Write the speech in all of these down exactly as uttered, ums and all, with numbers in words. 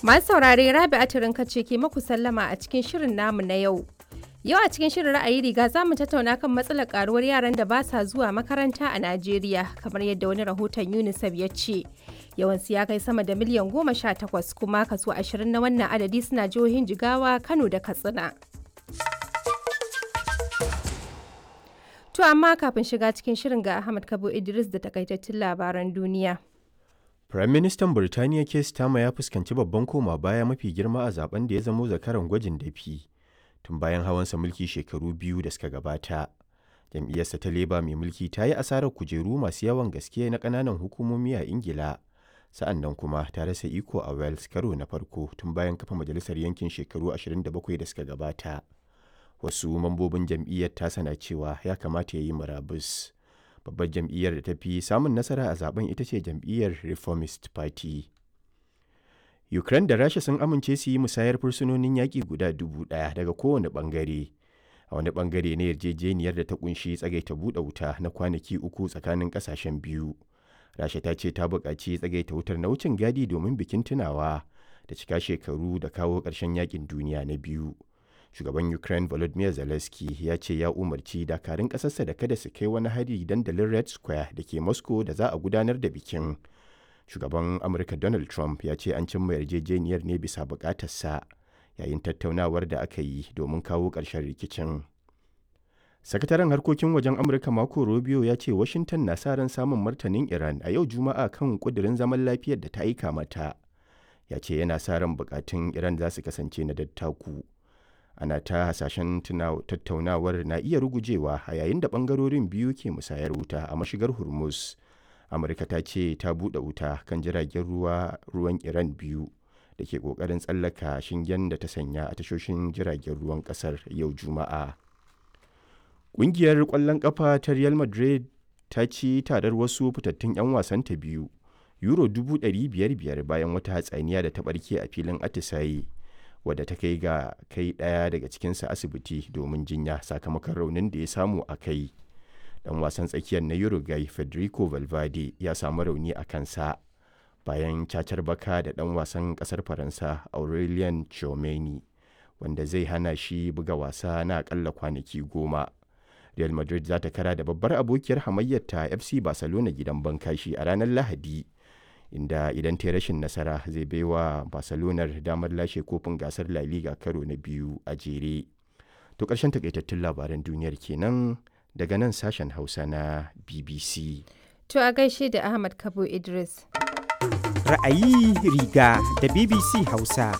Masu saurare Rabi'a Turinka ce ke maku sallama a cikin shirin namu na yau. Yau a cikin shirin ra'ayi riga za mu tattauna kan matsalar karuwar yaran da ba sa zuwa makaranta a Najeriya kamar yadda wani rahoton UNICEF ya ce. Yawansu ya kai sama da miliyan goma sha takwas kuma kaso ashirin na wannan adadi suna jihohin Jigawa, Kano da Katsina. To amma kafin shiga cikin shirin ga Ahmad Kabo Idris da takaitattun labaran duniya. Firaministan Birtaniya Keir Starmer ya fuskanci babban koma baya mafi girma a zaben da ya zamo zakaran gwajin dafi tun bayan hawansa mulki shekaru biyu da suka gabata. Jam'iyyarsa ta Labour mai mulki ta yi asarar kujeru masu yawan gaske na ƙananan hukumomi a Ingila, sa'an nan kuma ta rasa iko a Wales karo na farko tun bayan kafa majalisar yankin shekaru ashirin da bakwai da suka gabata. Wasu mambobin jam'iyyar tasa na cewa ya kamata ya yi murabus. Babbar jam'iyyar da ta fi samun nasara a zaben ita ce jam'iyyar Reformist Party. Ukraine da Rasha sun amince su yi musayar fursunonin yaƙi guda dubu ɗaya daga kowane ɓangare. A wani ɓangare na yarjejeniyar da ta ƙunshi tsagaita buɗe wuta na kwanaki uku tsakanin ƙasashen biyu. Rasha ta ce ta buƙaci tsagaita wutar na wucin gadi domin bikin tunawa da cika shekaru da kawo ƙarshen yaƙin duniya na biyu. Shugaban Ukraine Volodymyr Zelensky ya ce ya umarci dakarun ƙasarsa da kada su kai wani hari dandalin Red Square da ke Moscow da za a gudanar da bikin. Shugaban Amurka Donald Trump ya ce an cimma yarjejeniyar ne bisa buƙatarsa yayin tattaunawar da aka yi domin kawo ƙarshen rikicin. Sakataren harkokin wajen Amurka Marco Rubio ya ce Washington na sa ran samun martanin Iran a yau Juma'a kan ƙudurin zaman lafiyar da ta aika mata. Ya ce yana sa ran buƙatun Iran za su kasance na dattaku. Ana ta hasashen tattaunawar na iya rugujewa a yayin da bangarorin biyu ke musayar wuta a mashigar Hormuz. Amurka ta ce ta buɗe wuta kan jiragen ruwa ruwan Iran biyu da ke ƙoƙarin tsallaka shingen da ta sanya a tashoshin jiragen ruwan ƙasar yau Juma'a. Ƙungiyar ƙwallon ƙafa ta Real Madrid ta ci tarar wasu fitattun 'yan wasanta biyu, Euro dubu ɗari biyar biyar bayan wata hatsaniya da ta ɓarke a filin atisaye. Wadda ta kai ga kai ɗaya daga cikinsa asibiti domin jinya sakamakon raunin da ya samu a kai. Ɗan wasan tsakiyar na Uruguay Federico Valverde ya samu rauni a kansa bayan cacar baka da ɗan wasan ƙasar Faransa Aurelien Tchouameni, wanda zai hana shi buga wasa na aƙalla kwanaki goma. Real Madrid za ta kara da babbar abokiyar hamayyarta F C Barcelona gidan bankashi a ranar Lahadi. Inda idan ta rashin nasara zai baiwa Barcelona damar lashe kofin gasar La Liga karo na biyu a jere. To ƙarshen takaitattun labaran duniyar kenan daga nan sashen Hausa na B B C. To a gaishe da Ahmad Kabo Idris. Ra'ayi riga da B B C Hausa.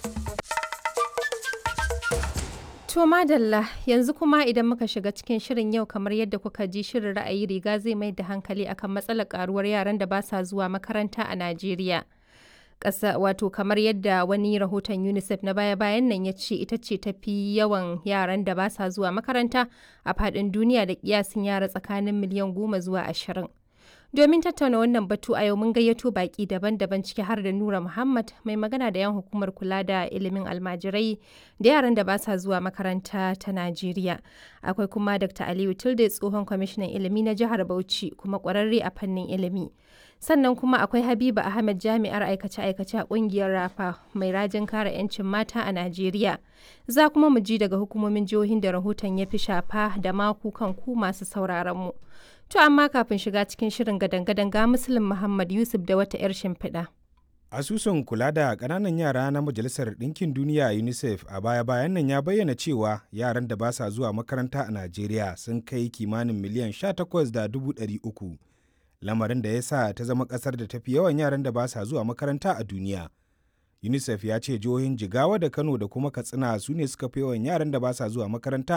To madalla yanzu kuma idan muka shiga cikin shirin yau kamar yadda kuka ji shirin ra'ayi riga zai mai da hankali akan matsalar karuwar yaran da ba sa zuwa makaranta a Najeriya. Ƙasa wato kamar yadda wani rahoton UNICEF na baya-bayan nan ya ce ita ce tafi yawan yaran da ba sa zuwa makaranta a faɗin duniya da kiyasin yara tsakanin miliyan goma zuwa ashirin. Domin tattauna wannan batu a yau mun gayyato baki daban-daban ciki har da Nura Muhammad mai magana da yan hukumar kula da ilimin almajirai da yaran da ba sa zuwa makaranta ta Najeriya. Akwai kuma Doctor Aliyu Tilde tsohon kwamishinan ilimi na jihar Bauchi kuma kwararre a fannin ilimi. Sannan kuma akwai Habiba Ahmed jami'ar aikace-aikace a kungiyar Rafa mai rajin kare 'yancin mata a Najeriya. Za kuma mu ji daga hukumomin jihohin da rahoton ya fi shafa da maku kan ku masu sauraron mu. To amma kafin shiga cikin shirin gadan-gadan ga Muslim Muhammad Yusuf da wata 'yar shimfiɗa. Asusun kula da ƙananan yara na Majalisar Ɗinkin Duniya UNICEF a baya-bayan nan ya bayyana cewa yaran da ba sa zuwa makaranta a Najeriya sun kai kimanin miliyan sha takwas da dubu ɗari uku. Lamarin da ya sa ta zama ƙasar da tafi yawan yaran da ba sa zuwa makaranta a duniya. UNICEF ya ce jihohin Jigawa da Kano da kuma Katsina su ne suka fi yawan yaran da ba sa zuwa makaranta